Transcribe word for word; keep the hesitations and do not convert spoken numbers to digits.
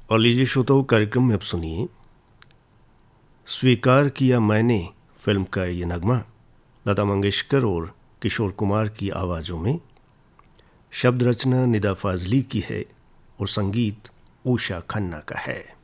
और लीजिए श्रोताओं, कार्यक्रम में अब सुनिए स्वीकार किया मैंने फिल्म का ये नगमा लता मंगेशकर और किशोर कुमार की आवाज़ों में। शब्द रचना निदा फाजली की है और संगीत उषा खन्ना का है।